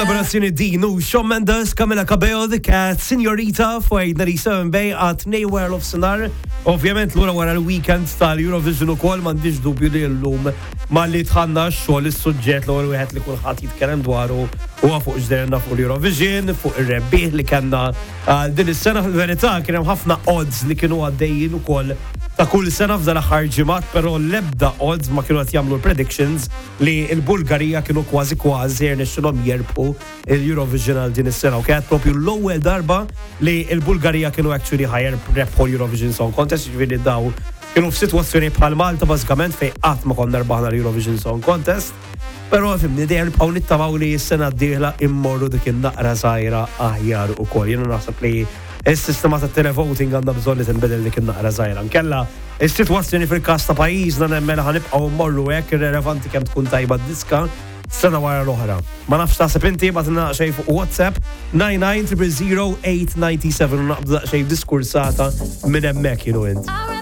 Kollaborazzjoni Dinu, Shawn Mendes, Camila Cabello, The Cat, Signorita, fuq 97 Bay għat Nowhere of Sonar. Ovvjament l-ura wara l-weekend tal-Eurovision u kol mandiġ dubju li l-lum ma li tħanna xogħol is-suġġett l-ewwel wieħed li kulħadd jitkellem dwaru huwa fuq ġderna fuq l-Eurovision, fuq ir-rebbieħ li kellna din is-sena fil-verità kien hemm ħafna odds li kienu għaddejjin ukoll ta' kull sena f'dan aħħar ġimgħat, però l-ebda odds ma kienu qed jagħmlu predictions li l-Bulgarija kienu kważi jirnexxilhom jerbħu l-Eurovision għal din is-sena. U kienet propju l-ewwel darba li l-Bulgarija kienu actually rebħu l-Eurovision Song Contest, jiġifieri daw kienu f'sitwazzjoni bħal Malta bażikament fejn qatt ma konna rbaħna l-Eurovision Song Contest. Però fimni dejjem nibqgħu nittamaw li s-sena d-dieħla immorru dik in-naqra żgħira aħjar ukoll. Jiena naħseb li is-sistema ta' televoting għandha bżonn li tinbidel dik in-naqra żgħira. Nkella is-sitwazzjoni fil-każ ta' pajjiżna nemmel ħanibqgħu mmorru hekk irrelevanti kemm tkun tajba d-diska sena wara l-oħra. Ma nafx taħseb inti bagħtilna xejn fuq WhatsApp 99 000 897 u naqbdu xejn diskursata minn hemmhekk jienu int.